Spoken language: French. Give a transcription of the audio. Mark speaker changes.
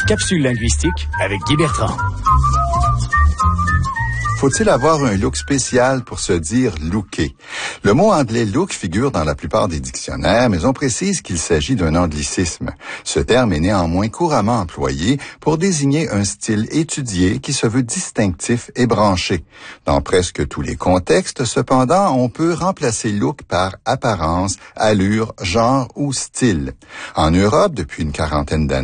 Speaker 1: Capsule linguistique avec Guy Bertrand.
Speaker 2: Faut-il avoir un look spécial pour se dire looké? Le mot anglais look figure dans la plupart des dictionnaires, mais on précise qu'il s'agit d'un anglicisme. Ce terme est néanmoins couramment employé pour désigner un style étudié qui se veut distinctif et branché. Dans presque tous les contextes, cependant, on peut remplacer look par apparence, allure, genre ou style. En Europe, depuis une quarantaine d'années,